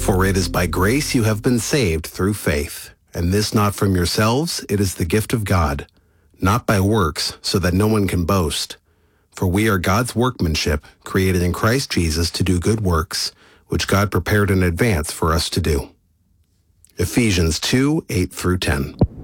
For it is by grace you have been saved through faith, and this not from yourselves, it is the gift of God, not by works, so that no one can boast. For we are God's workmanship, created in Christ Jesus to do good works, which God prepared in advance for us to do. Ephesians 2:8-10.